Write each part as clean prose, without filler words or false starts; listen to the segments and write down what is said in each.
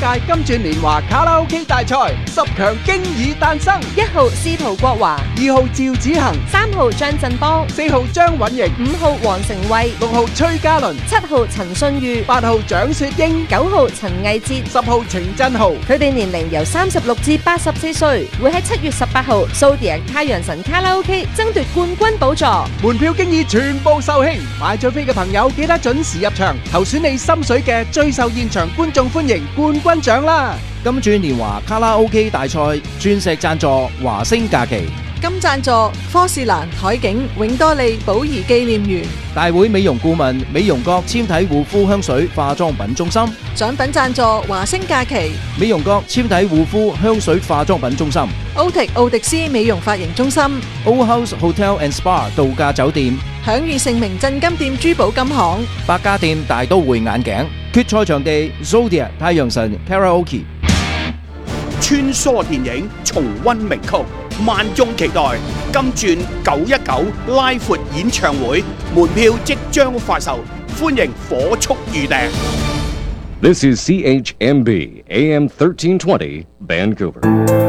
屆金鑽年華卡拉 OK 大賽10強經已誕生 ，1號司徒國華 ，2號趙子恒 ，3號張振邦 ，4號張允瑩 ，5號黃成慧 ，6號崔嘉倫 ，7號陳信裕 ，8號蔣雪英 ，9號陳毅哲 ，10號程振豪。 佢哋年齡由36至84歲，會喺7月18號Zodiac太陽神卡拉 OK 爭奪冠軍寶座。 門票經已全部售罄，買咗飛嘅朋友記得準時入場，投選你心水嘅最受現場觀眾歡迎冠軍獎啦！ 金鑽年華卡拉 OK 大賽鑽石贊助華星假期， 金贊助科士蘭海景永多利寶儀紀念園， 大會美容顧問美容閣纖體護膚香水化妝品中心， 獎品贊助華星假期， 美容閣纖體護膚香水化妝品中心， 奧迪斯美容髮型中心， Old House Hotel and Spa 度假酒店， 享譽盛名鎮金店珠寶金行， 百家店大都會眼鏡，決賽場地 Zodiac 太陽神 Karaoke。 穿梭電影，重溫名曲，萬眾期待金鑽919拉闊演唱會，門票即將發售，歡迎火速預訂。 This is CHMB AM 1320 Vancouver。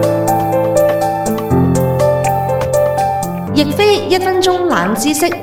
亦非1分鐘冷知識。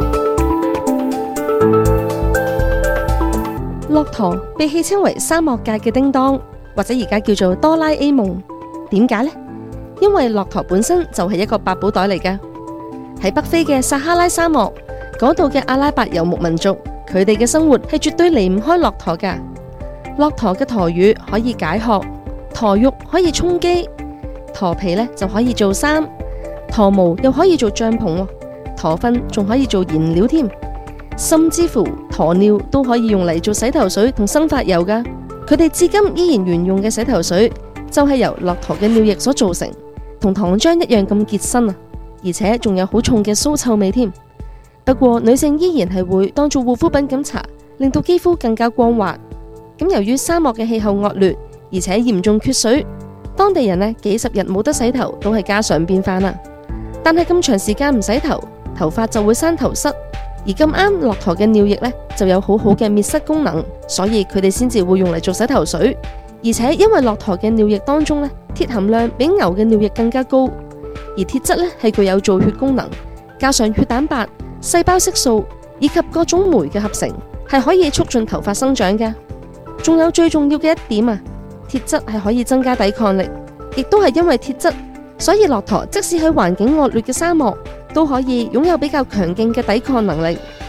駱駝被戲稱為沙漠界嘅叮當，或者而家叫做哆啦 A 夢。點解呢？因為駱駝本身就係一個百寶袋嚟㗎。喺北非嘅撒哈拉沙漠嗰度嘅阿拉伯游牧民族，佢哋嘅生活係絕對離唔開駱駝㗎。駱駝嘅駝乳可以解渴，駝肉可以充飢，駝皮呢就可以做衫，駝毛又可以做帳篷，駝糞仲可以做燃料添。甚至乎駝尿都可以用嚟做洗頭水同生髮油㗎。佢哋至今依然沿用嘅洗頭水就係由駱駝嘅尿液所造成，同糖漿一樣咁潔身啊！而且仲有好重嘅騷臭味添。不過女性依然係會當做護膚品咁搽，令到肌膚更加光滑。咁由於沙漠嘅氣候惡劣，而且嚴重缺水，當地人呢幾十日冇得洗頭都係家常便飯啦。但係咁長時間唔洗頭，頭髮就會生頭虱。而咁啱駱駝嘅尿液呢就有好好嘅滅虱功能，所以佢哋先至會用嚟做洗頭水。而且因為駱駝嘅尿液當中呢，鐵含量比牛嘅尿液更加高，而鐵質呢係具有造血功能，加上血蛋白、細胞色素以及各種酶嘅合成，係可以促進頭髮生長嘅。仲有最重要嘅一點啊，鐵質係可以增加抵抗力，亦都係因為鐵質，所以駱駝即使喺環境惡劣嘅沙漠，都可以擁有比較強勁嘅抵抗能力。